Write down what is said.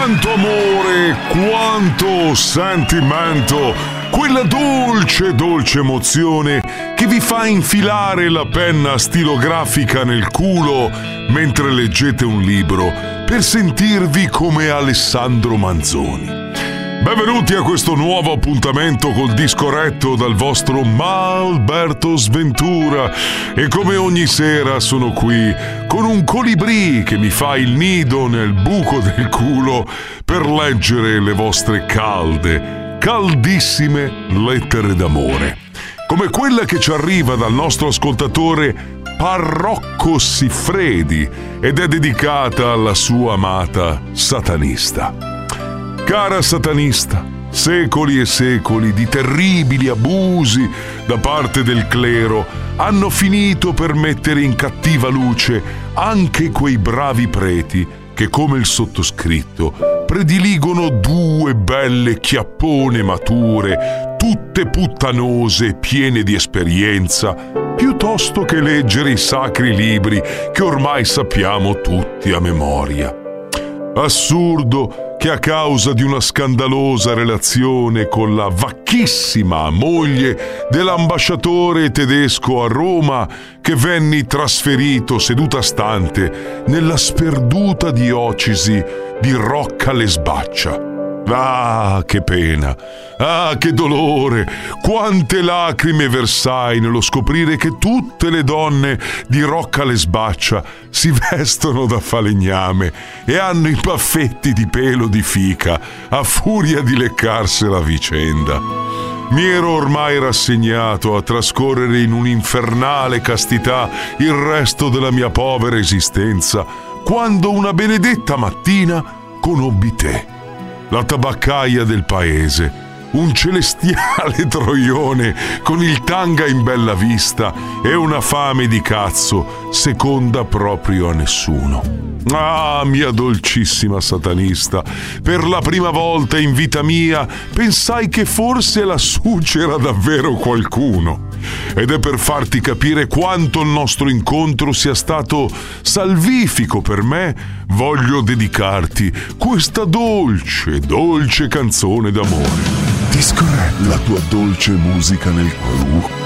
Quanto amore, quanto sentimento, quella dolce, dolce emozione che vi fa infilare la penna stilografica nel culo mentre leggete un libro per sentirvi come Alessandro Manzoni. Benvenuti a questo nuovo appuntamento col disco retto dal vostro Alberto Sventura, e come ogni sera sono qui con un colibrì che mi fa il nido nel buco del culo per leggere le vostre caldissime lettere d'amore, come quella che ci arriva dal nostro ascoltatore Parrocco Siffredi ed è dedicata alla sua amata satanista. Cara satanista, secoli e secoli di terribili abusi da parte del clero hanno finito per mettere in cattiva luce anche quei bravi preti che, come il sottoscritto, prediligono due belle chiappone mature, tutte puttanose e piene di esperienza, piuttosto che leggere i sacri libri che ormai sappiamo tutti a memoria. Assurdo che a causa di una scandalosa relazione con la vacchissima moglie dell'ambasciatore tedesco a Roma, che venni trasferito seduta stante nella sperduta diocesi di Rocca Lesbaccia. Ah, che pena! Ah, che dolore! Quante lacrime versai nello scoprire che tutte le donne di Rocca Lesbaccia si vestono da falegname e hanno i baffetti di pelo di fica a furia di leccarsela a vicenda. Mi ero ormai rassegnato a trascorrere in un'infernale castità il resto della mia povera esistenza, quando una benedetta mattina conobbi te, la tabaccaia del paese, un celestiale troione con il tanga in bella vista e una fame di cazzo seconda proprio a nessuno. Ah, mia dolcissima satanista, per la prima volta in vita mia pensai che forse lassù c'era davvero qualcuno. Ed è per farti capire quanto il nostro incontro sia stato salvifico per me, voglio dedicarti questa dolce, dolce canzone d'amore. Disco Re, la tua dolce musica nel cuore.